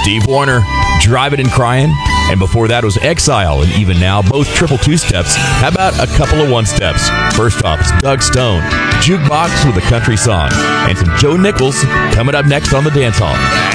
Steve Wariner, Driving and Crying. And before that was Exile and Even Now, both triple two-steps. How about a couple of one-steps? First off, it's Doug Stone, Jukebox with a country song. And some Joe Nichols coming up next on the Dance Hall.